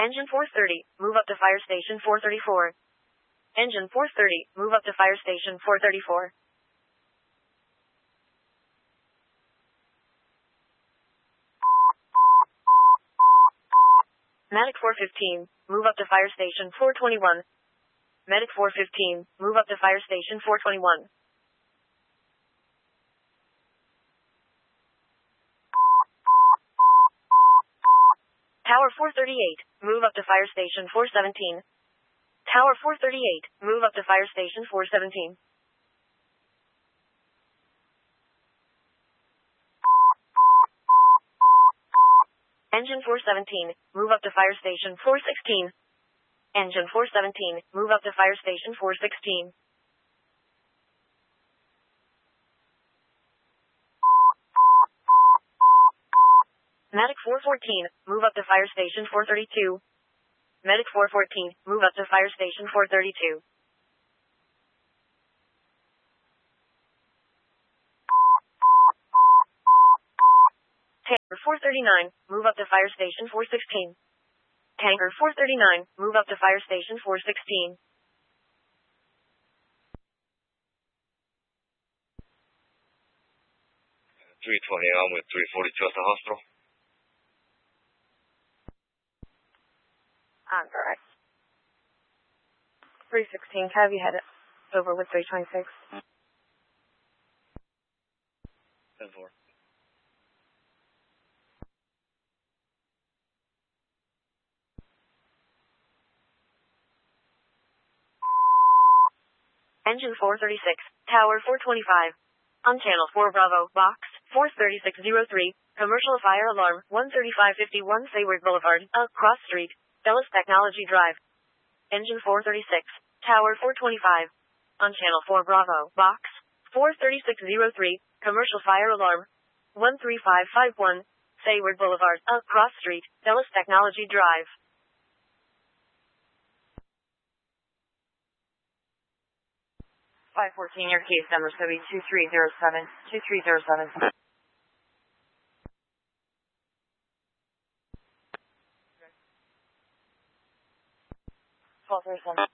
Engine 430, move up to fire station 434. Engine 430, move up to fire station 434. Medic 415, move up to fire station 421. Medic 415, move up to fire station 421. Tower 438, move up to fire station 417. Tower 438, move up to fire station 417. Engine 417, move up to fire station 416. Engine 417, move up to fire station 416. Medic 414, move up to fire station 432. Medic 414, move up to fire station 432. Tanker 439, move up to fire station 416. Tanker 439, move up to fire station 416. I'm with 342 at the hospital. On correct. 316, have you head over with 326? 10-4. Engine 436, Tower 425. On Channel 4 Bravo, Box 43603, Commercial Fire Alarm 13551 Sayward Boulevard, Cross Street, Dulles Technology Drive. Engine 436, Tower 425. On Channel 4 Bravo, Box 43603, Commercial Fire Alarm 13551 Sayward Boulevard, Cross Street, Dulles Technology Drive. 514, your case number should be 2307. 2307. Call 37.